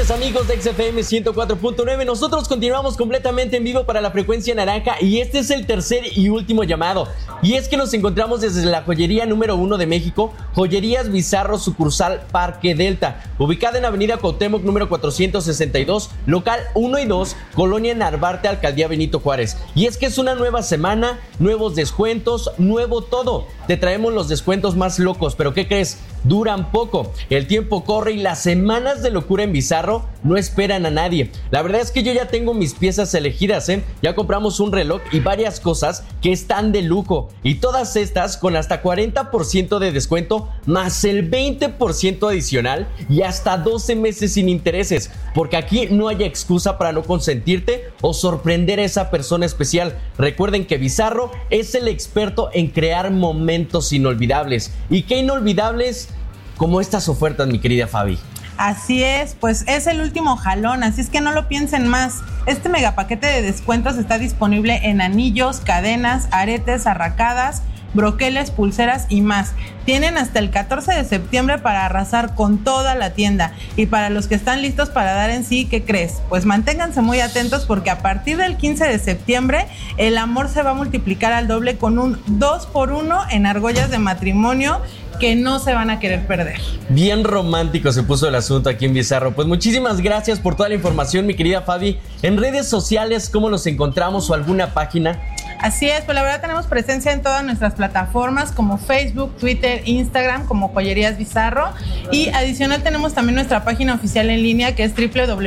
noches, amigos de XFM 104.9. Nosotros continuamos completamente en vivo para la frecuencia naranja y este es el tercer y último llamado. Y es que nos encontramos desde la joyería número 1 de México, Joyerías Bizarro, sucursal Parque Delta, ubicada en Avenida Cuauhtémoc número 462, local 1 y 2, Colonia Narvarte, Alcaldía Benito Juárez. Y es que es una nueva semana, nuevos descuentos, nuevo todo. Te traemos los descuentos más locos, pero ¿qué crees? Duran poco, el tiempo corre y las semanas de locura en Bizarro no esperan a nadie. La verdad es que yo ya tengo mis piezas elegidas, ya compramos un reloj y varias cosas que están de lujo, y todas estas con hasta 40% de descuento, más el 20% adicional y hasta 12 meses sin intereses, porque aquí no hay excusa para no consentirte o sorprender a esa persona especial. Recuerden que Bizarro es el experto en crear momentos inolvidables. ¿Y qué inolvidables? Como estas ofertas, mi querida Fabi. Así es, pues es el último jalón, así es que no lo piensen más. Este megapaquete de descuentos está disponible en anillos, cadenas, aretes, arracadas, broqueles, pulseras y más. Tienen hasta el 14 de septiembre para arrasar con toda la tienda. Y para los que están listos para dar en sí, ¿qué crees? Pues manténganse muy atentos porque a partir del 15 de septiembre el amor se va a multiplicar al doble con un 2x1 en argollas de matrimonio que no se van a querer perder. Bien romántico se puso el asunto aquí en Bizarro. Pues muchísimas gracias por toda la información, mi querida Fabi. En redes sociales, ¿cómo nos encontramos o alguna página? Así es, pues la verdad tenemos presencia en todas nuestras plataformas como Facebook, Twitter, Instagram, como Joyerías Bizarro, y adicional tenemos también nuestra página oficial en línea que es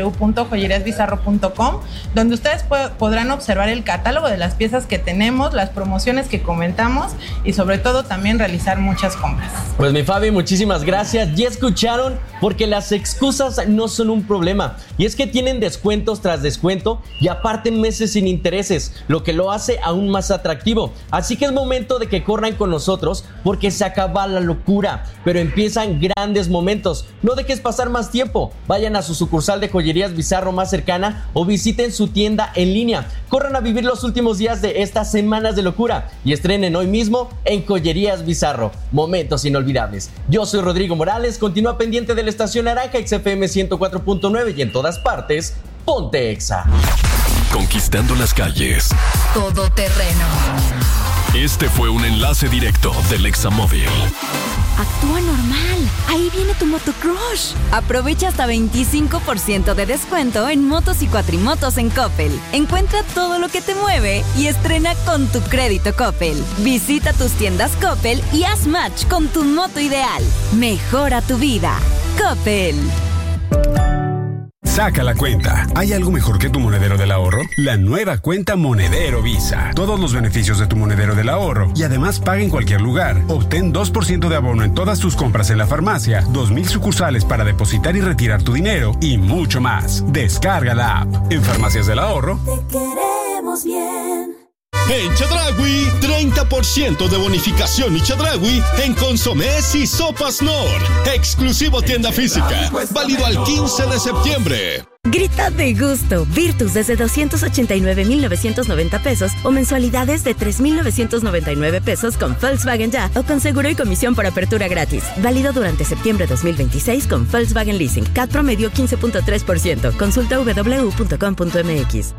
www.joyeriasbizarro.com, donde ustedes podrán observar el catálogo de las piezas que tenemos, las promociones que comentamos y sobre todo también realizar muchas compras. Pues mi Fabi, muchísimas gracias. Ya escucharon, porque las excusas no son un problema, y es que tienen descuentos tras descuento y aparte meses sin intereses, lo que lo hace aún más atractivo. Así que es momento de que corran con nosotros porque se acaba la locura, pero empiezan grandes momentos. No dejes pasar más tiempo. Vayan a su sucursal de Joyerías Bizarro más cercana o visiten su tienda en línea. Corran a vivir los últimos días de estas semanas de locura y estrenen hoy mismo en Joyerías Bizarro. Momentos inolvidables. Yo soy Rodrigo Morales. Continúa pendiente de la estación naranja XFM 104.9 y en todas partes, ponte Exa. Conquistando las calles. Todo terreno. Este fue un enlace directo del Examóvil. Actúa normal. Ahí viene tu motocrush. Aprovecha hasta 25% de descuento en motos y cuatrimotos en Coppel. Encuentra todo lo que te mueve y estrena con tu crédito Coppel. Visita tus tiendas Coppel y haz match con tu moto ideal. Mejora tu vida. Coppel. Saca la cuenta. ¿Hay algo mejor que tu monedero del ahorro? La nueva cuenta Monedero Visa. Todos los beneficios de tu monedero del ahorro y además paga en cualquier lugar. Obtén 2% de abono en todas tus compras en la farmacia, 2,000 sucursales para depositar y retirar tu dinero y mucho más. Descarga la app. En Farmacias del Ahorro. Te queremos bien. En Chedraui, 30% de bonificación y Chedraui en consomés y sopas Nor. Exclusivo tienda física. Válido al 15 de septiembre. Grita de gusto. Virtus desde 289,990 pesos o mensualidades de 3,999 pesos con Volkswagen Ya o con seguro y comisión por apertura gratis. Válido durante septiembre 2026 con Volkswagen Leasing. CAT promedio 15.3%. Consulta www.com.mx.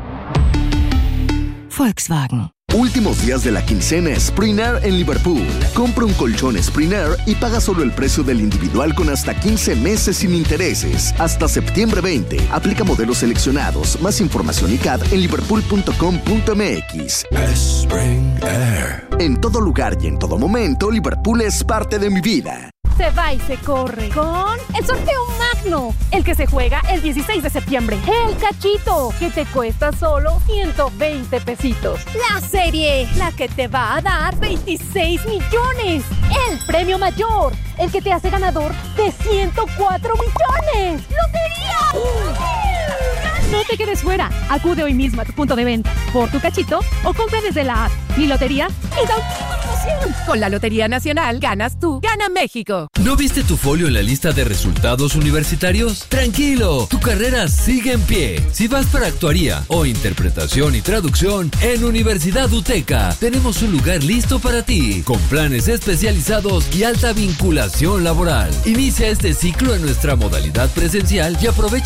Volkswagen. Últimos días de la quincena Sprint en Liverpool. Compra un colchón Sprint y paga solo el precio del individual con hasta 15 meses sin intereses. Hasta septiembre 20. Aplica modelos seleccionados. Más información y CAD en liverpool.com.mx. Spring Air. En todo lugar y en todo momento, Liverpool es parte de mi vida. Se va y se corre con el sorteo magno, el que se juega el 16 de septiembre. El cachito, que te cuesta solo 120 pesitos. La serie, la que te va a dar 26 millones. El premio mayor, el que te hace ganador de 104 millones. ¡Lotería! No te quedes fuera. Acude hoy mismo a tu punto de venta por tu cachito o compra desde la app. Mi lotería es la última promoción. Con la Lotería Nacional ganas tú, gana México. ¿No viste tu folio en la lista de resultados universitarios? Tranquilo, tu carrera sigue en pie. Si vas para actuaría o interpretación y traducción, en Universidad UTECA tenemos un lugar listo para ti, con planes especializados y alta vinculación laboral. Inicia este ciclo en nuestra modalidad presencial y aprovecha